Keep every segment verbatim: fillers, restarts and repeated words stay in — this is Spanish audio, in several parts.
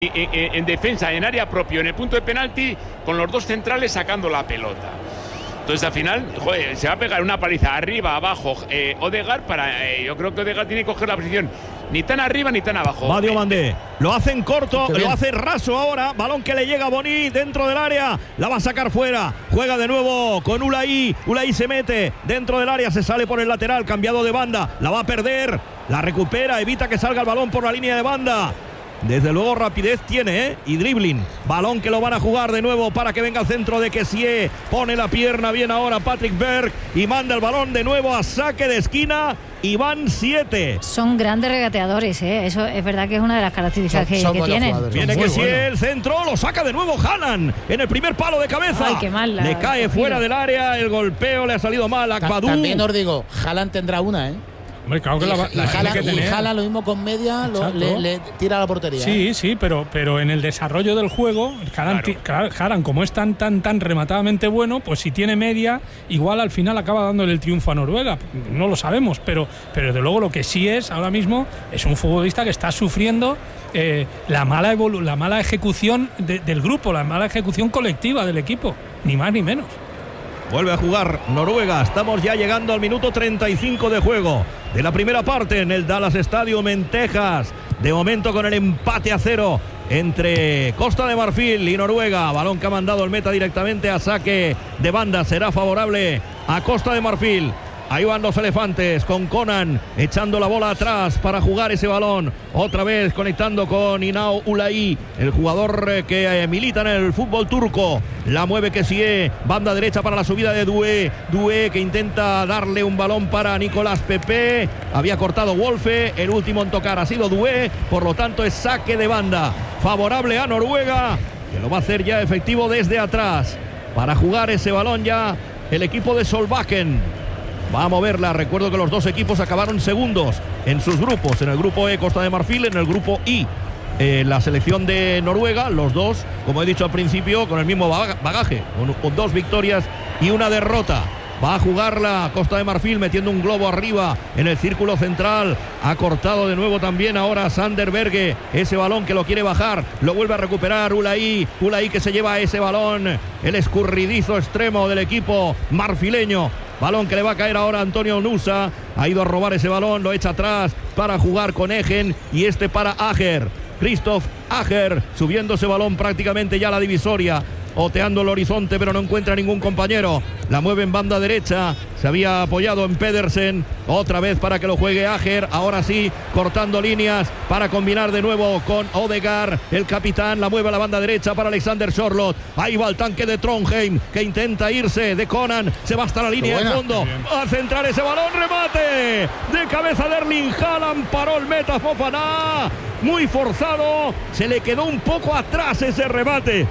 En, en, en defensa, en área propio, en el punto de penalti, con los dos centrales sacando la pelota. Entonces al final, joder, se va a pegar una paliza arriba, abajo, eh, Odegaard para, eh, yo creo que Odegaard tiene que coger la posición ni tan arriba ni tan abajo. Mario Mandé, lo hacen corto, lo hace raso ahora, balón que le llega a Boni dentro del área, la va a sacar fuera, juega de nuevo con Ulai, Ulai se mete dentro del área, se sale por el lateral, cambiado de banda, la va a perder, la recupera, evita que salga el balón por la línea de banda. Desde luego rapidez tiene, ¿eh? Y dribbling. Balón que lo van a jugar de nuevo para que venga al centro de Kessie. Pone la pierna bien ahora Patrick Berg y manda el balón de nuevo a saque de esquina. Y van siete. Son grandes regateadores, ¿eh? Eso es verdad que es una de las características son, que, son que tienen. Viene Kessie, bueno. El centro, lo saca de nuevo Haaland en el primer palo de cabeza. Ay, qué mal. Le cae fuera del área, el golpeo le ha salido mal a Akbadou. También os digo, Haaland tendrá una, ¿eh? Hombre, claro que y, la, la y, Haaland, que tener. y Haaland lo mismo con media, lo, le, le tira a la portería. Sí, ¿eh? sí, pero, pero en el desarrollo del juego, Haaland, claro. Haaland, como es tan, tan, tan rematadamente bueno, pues si tiene media, igual al final acaba dándole el triunfo a Noruega. No lo sabemos, pero, pero desde luego lo que sí es ahora mismo es un futbolista que está sufriendo eh, la, mala evolu- la mala ejecución de, del grupo, la mala ejecución colectiva del equipo, ni más ni menos. Vuelve a jugar Noruega. Estamos ya llegando al minuto treinta y cinco de juego de la primera parte en el Dallas Stadium en Texas. De momento con el empate a cero entre Costa de Marfil y Noruega. Balón que ha mandado el meta directamente a saque de banda. Será favorable a Costa de Marfil. Ahí van los elefantes con Conan echando la bola atrás para jugar ese balón. Otra vez conectando con Inao Ulai, el jugador que milita en el fútbol turco. La mueve Kessie, banda derecha para la subida de Doué. Doué que intenta darle un balón para Nicolás Pepe. Había cortado Wolfe, el último en tocar ha sido Doué. Por lo tanto es saque de banda favorable a Noruega, que lo va a hacer ya efectivo desde atrás. Para jugar ese balón ya el equipo de Solbakken va a moverla. Recuerdo que los dos equipos acabaron segundos en sus grupos. En el grupo E, Costa de Marfil. En el grupo I, eh, la selección de Noruega. Los dos, como he dicho al principio, con el mismo bagaje. Con, con dos victorias y una derrota. Va a jugarla Costa de Marfil metiendo un globo arriba en el círculo central. Ha cortado de nuevo también ahora Sander Berge. Ese balón que lo quiere bajar. Lo vuelve a recuperar Ulai. Ulai que se lleva ese balón. El escurridizo extremo del equipo marfileño. Balón que le va a caer ahora a Antonio Nusa. Ha ido a robar ese balón. Lo echa atrás para jugar con Egen. Y este para Ajer. Christoph Ajer subiendo ese balón prácticamente ya a la divisoria. Oteando el horizonte pero no encuentra ningún compañero. La mueve en banda derecha. Se había apoyado en Pedersen. Otra vez para que lo juegue Ajer. Ahora sí, cortando líneas para combinar de nuevo con Odegaard. El capitán la mueve a la banda derecha para Alexander Sørloth. Ahí va el tanque de Trondheim que intenta irse de Conan. Se va hasta la línea de fondo. Va a centrar ese balón. Remate de cabeza de Erling Haaland. Paró el meta Fofana. Muy forzado. Se le quedó un poco atrás ese remate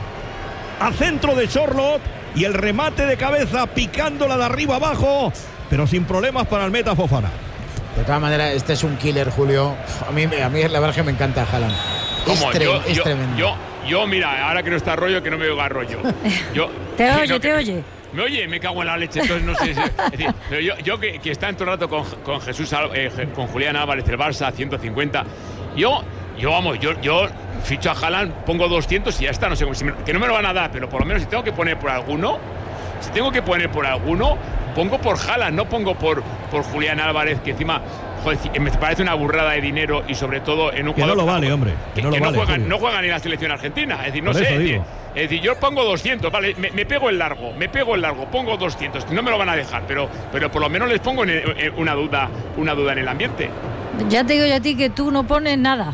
a centro de Sørloth y el remate de cabeza picándola de arriba abajo, pero sin problemas para el meta Fofana. De todas maneras, este es un killer, Julio. A mí, a mí la verdad que me encanta Haaland. Es, tre- yo, es yo, tremendo. Yo, yo, mira, ahora que no está Rollo, que no me oiga Rollo. Yo, te oye, no, te que, oye. Me oye, me cago en la leche, entonces no sé. Si, es decir, pero yo, yo que, que está en todo el rato con, con Jesús, eh, con Julián Álvarez, el Barça, ciento cincuenta. Yo, yo vamos, yo, yo ficho a Haaland, pongo doscientos y ya está. No sé, si me, que no me lo van a dar, pero por lo menos si tengo que poner por alguno, si tengo que poner por alguno, pongo por Haaland, no pongo por, por Julián Álvarez, que encima, joder, me parece una burrada de dinero y sobre todo en un que jugador no lo vale, hombre. Que, que no, que lo no, vale, juegan, no juegan ni la selección argentina. Es decir, no por sé. Es decir, es decir, yo pongo doscientos, vale, me, me pego el largo, me pego el largo, pongo doscientos, no me lo van a dejar, pero, pero por lo menos les pongo en, en una duda, una duda en el ambiente. Ya te digo yo a ti que tú no pones nada.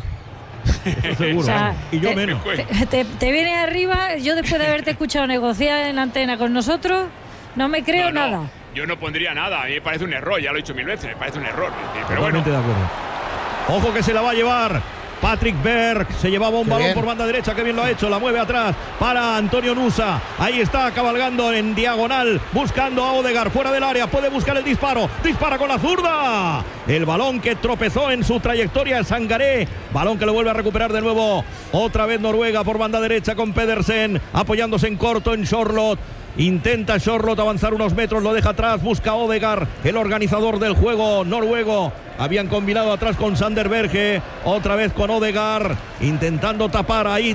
Eso seguro, o sea, y yo te, menos. Te, te, te vienes arriba, yo después de haberte escuchado negociar en la antena con nosotros, no me creo no, no, nada. Yo no pondría nada, a mí me parece un error, ya lo he dicho mil veces, me parece un error. Pero Totalmente bueno. de acuerdo. Ojo que se la va a llevar Patrick Berg, se llevaba un Qué balón bien. por banda derecha, que bien lo ha hecho, la mueve atrás para Antonio Nusa, ahí está cabalgando en diagonal, buscando a Odegaard, fuera del área, puede buscar el disparo, dispara con la zurda, el balón que tropezó en su trayectoria, Sangaré, balón que lo vuelve a recuperar de nuevo, otra vez Noruega por banda derecha con Pedersen, apoyándose en corto en Sørloth. Intenta Sørloth avanzar unos metros, lo deja atrás, busca Odegaard, el organizador del juego noruego. Habían combinado atrás con Sander Berge, otra vez con Odegaard, intentando tapar ahí